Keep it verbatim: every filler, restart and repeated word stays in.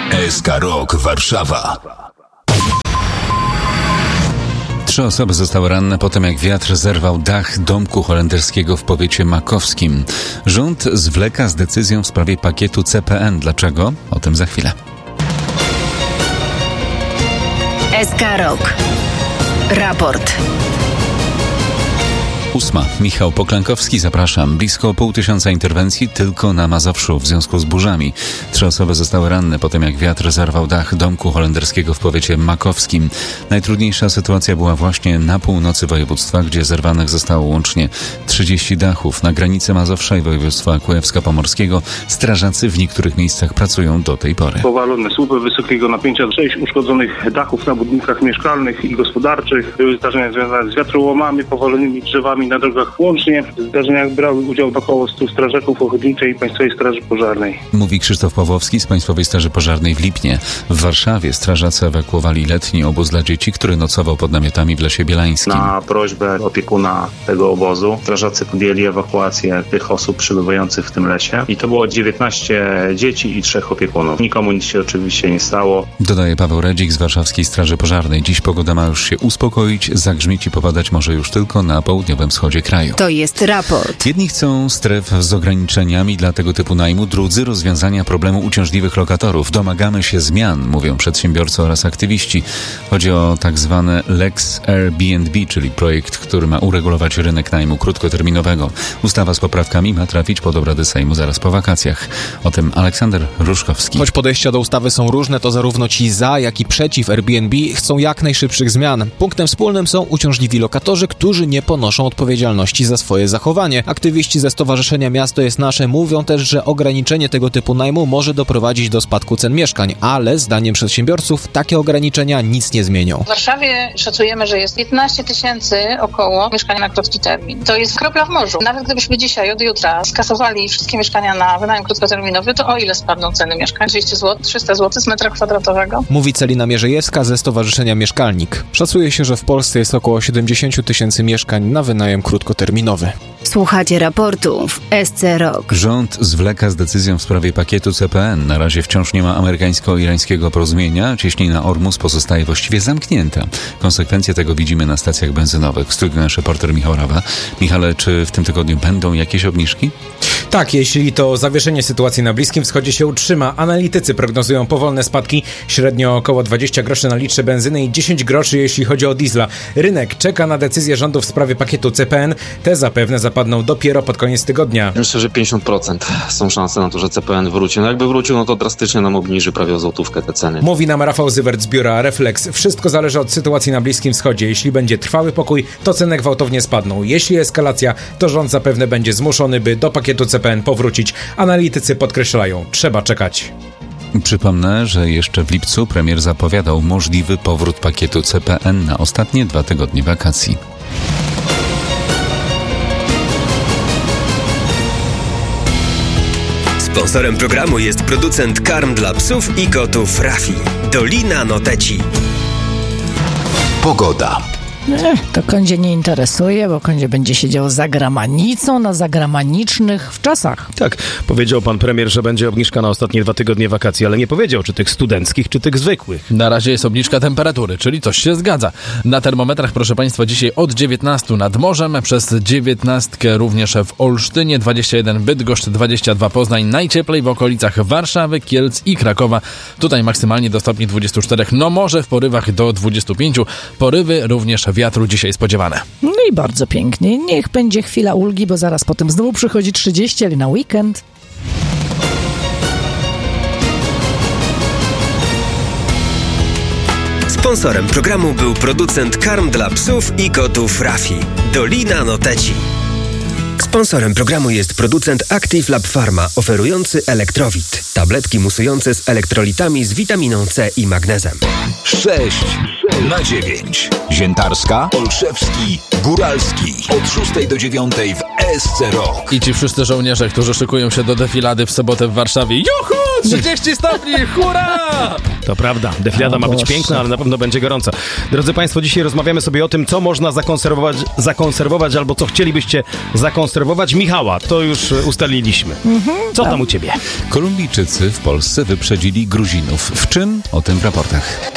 S K Rock Warszawa. Trzy osoby zostały ranne po tym, jak wiatr zerwał dach domku holenderskiego w powiecie makowskim. Rząd zwleka z decyzją w sprawie pakietu C P N. Dlaczego? O tym za chwilę. S K Rock. Raport. Ósma. Michał Poklankowski, zapraszam. Blisko pół tysiąca interwencji tylko na Mazowszu w związku z burzami. Trzy osoby zostały ranne po tym, jak wiatr zerwał dach domku holenderskiego w powiecie makowskim. Najtrudniejsza sytuacja była właśnie na północy województwa, gdzie zerwanych zostało łącznie trzydzieści dachów. Na granicy Mazowsza i województwa kujawsko-pomorskiego strażacy w niektórych miejscach pracują do tej pory. Powalone słupy wysokiego napięcia, sześć uszkodzonych dachów na budynkach mieszkalnych i gospodarczych. Były zdarzenia związane z wiatrołomami, powalonymi drzewami na drogach łącznie. W zdarzeniach brały udział około stu strażaków ochotniczej i Państwowej Straży Pożarnej. Mówi Krzysztof Pawłowski z Państwowej Straży Pożarnej w Lipnie. W Warszawie strażacy ewakuowali letni obóz dla dzieci, który nocował pod namiotami w Lesie Bielańskim. Na prośbę opiekuna tego obozu strażacy podjęli ewakuację tych osób przebywających w tym lesie i to było dziewiętnaście dzieci i trzech opiekunów. Nikomu nic się oczywiście nie stało. Dodaje Paweł Redzik z Warszawskiej Straży Pożarnej. Dziś pogoda ma już się uspokoić, zagrzmieć i popadać może już tylko na południowym wschodzie kraju. To jest raport. Jedni chcą stref z ograniczeniami dla tego typu najmu, drudzy rozwiązania problemu uciążliwych lokatorów. Domagamy się zmian, mówią przedsiębiorcy oraz aktywiści. Chodzi o tak zwane Lex Airbnb, czyli projekt, który ma uregulować rynek najmu krótkoterminowego. Ustawa z poprawkami ma trafić pod obrady Sejmu zaraz po wakacjach. O tym Aleksander Ruszkowski. Choć podejścia do ustawy są różne, to zarówno ci za, jak i przeciw Airbnb chcą jak najszybszych zmian. Punktem wspólnym są uciążliwi lokatorzy, którzy nie ponoszą odpowiedzialności za swoje zachowanie. Aktywiści ze Stowarzyszenia Miasto jest Nasze mówią też, że ograniczenie tego typu najmu może doprowadzić do spadku cen mieszkań, ale zdaniem przedsiębiorców takie ograniczenia nic nie zmienią. W Warszawie szacujemy, że jest piętnaście tysięcy około mieszkań na krótki termin. To jest kropla w morzu. Nawet gdybyśmy dzisiaj od jutra skasowali wszystkie mieszkania na wynajem krótkoterminowy, to o ile spadną ceny mieszkań? dwieście złotych, trzysta złotych z metra kwadratowego? Mówi Celina Mierzejewska ze Stowarzyszenia Mieszkalnik. Szacuje się, że w Polsce jest około siedemdziesiąt tysięcy mieszkań na wynajem krótkoterminowy. Słuchacie raportu w S C Rock. Rząd zwleka z decyzją w sprawie pakietu C P N. Na razie wciąż nie ma amerykańsko-irańskiego porozumienia. Cieśnina Ormus pozostaje właściwie zamknięta. Konsekwencje tego widzimy na stacjach benzynowych. W studiu nasz reporter Michał Rawa. Michale, czy w tym tygodniu będą jakieś obniżki? Tak, jeśli to zawieszenie sytuacji na Bliskim Wschodzie się utrzyma. Analitycy prognozują powolne spadki, średnio około dwadzieścia groszy na litrze benzyny i dziesięć groszy jeśli chodzi o diesla. Rynek czeka na decyzję rządu w sprawie pakietu C P N. Te zapewne zapadną dopiero pod koniec tygodnia. Myślę, że pięćdziesiąt procent są szanse na to, że C P N wróci. No jakby wrócił, no to drastycznie nam obniży prawie o złotówkę te ceny. Mówi nam Rafał Zywert z biura Reflex. Wszystko zależy od sytuacji na Bliskim Wschodzie. Jeśli będzie trwały pokój, to ceny gwałtownie spadną. Jeśli eskalacja, to rząd zapewne będzie zmuszony, by do pakietu C P N powrócić. Analitycy podkreślają, trzeba czekać. Przypomnę, że jeszcze w lipcu premier zapowiadał możliwy powrót pakietu C P N na ostatnie dwa tygodnie wakacji. Sponsorem programu jest producent karm dla psów i kotów Rafi. Dolina Noteci. Pogoda. Ech, to kądzie nie interesuje, bo kądzie będzie siedział za gramanicą na zagranicznych wczasach. Tak, powiedział pan premier, że będzie obniżka na ostatnie dwa tygodnie wakacji, ale nie powiedział, czy tych studenckich, czy tych zwykłych. Na razie jest obniżka temperatury, czyli coś się zgadza. Na termometrach, proszę państwa, dzisiaj od dziewiętnastu nad morzem, przez dziewiętnastkę również w Olsztynie, dwadzieścia jeden Bydgoszcz, dwadzieścia dwa Poznań, najcieplej w okolicach Warszawy, Kielc i Krakowa. Tutaj maksymalnie do stopni dwudziestu czterech, no może w porywach do dwudziestu pięciu. Porywy również wiatru dzisiaj spodziewane. No i bardzo pięknie. Niech będzie chwila ulgi, bo zaraz potem znowu przychodzi trzydzieści, ale na weekend. Sponsorem programu był producent karm dla psów i kotów Rafi. Dolina Noteci. Sponsorem programu jest producent Active Lab Pharma, oferujący Elektrowit. Tabletki musujące z elektrolitami z witaminą C i magnezem. sześć na dziewięć. Ziętarska, Olszewski, Góralski. Od szóstej do dziewiątej w S C Rock. I ci wszyscy żołnierze, którzy szykują się do defilady w sobotę w Warszawie. Juhu! trzydzieści stopni! Hurra! To prawda. Defilada ma być piękna, ale na pewno będzie gorąca. Drodzy Państwo, dzisiaj rozmawiamy sobie o tym, co można zakonserwować, zakonserwować albo co chcielibyście zakonserwować. Michała, to już ustaliliśmy. Co tam u Ciebie? Kolumbijczycy w Polsce wyprzedzili Gruzinów. W czym? O tym w raportach.